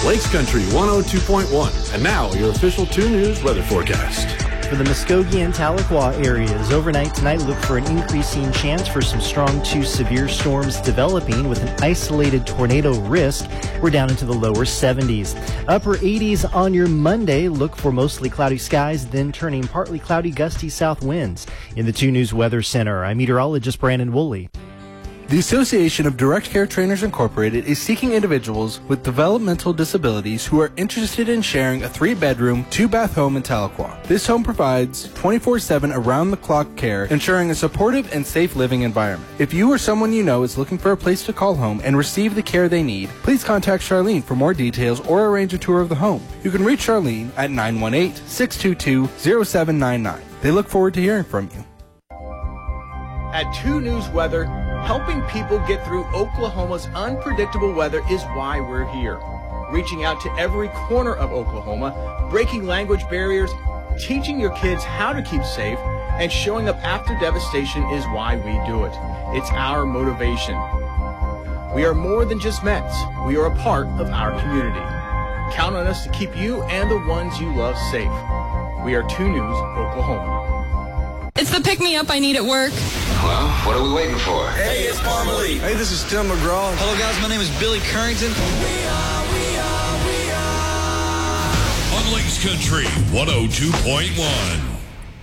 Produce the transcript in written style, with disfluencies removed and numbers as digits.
Lakes Country 102.1. And now, your official 2 News weather forecast. For the Muskogee and Tahlequah areas, overnight tonight look for an increasing chance for some strong to severe storms developing with an isolated tornado risk. We're down into the lower 70s. Upper 80s on your Monday. Look for mostly cloudy skies, then turning partly cloudy, gusty south winds. In the 2 News Weather Center, I'm meteorologist Brandon Woolley. The Association of Direct Care Trainers Incorporated is seeking individuals with developmental disabilities who are interested in sharing a 3-bedroom, 2-bath home in Tahlequah. This home provides 24/7 around-the-clock care, ensuring a supportive and safe living environment. If you or someone you know is looking for a place to call home and receive the care they need, please contact Charlene for more details or arrange a tour of the home. You can reach Charlene at 918-622-0799. They look forward to hearing from you. At 2 News Weather, helping people get through Oklahoma's unpredictable weather is why we're here. Reaching out to every corner of Oklahoma, breaking language barriers, teaching your kids how to keep safe, and showing up after devastation is why we do it. It's our motivation. We are more than just Mets. We are a part of our community. Count on us to keep you and the ones you love safe. We are 2 News Oklahoma. It's the pick-me-up I need at work. Well, what are we waiting for? Hey, it's Parmalee. Hey, this is Tim McGraw. Hello, guys. My name is Billy Currington. On Lakes Country 102.1.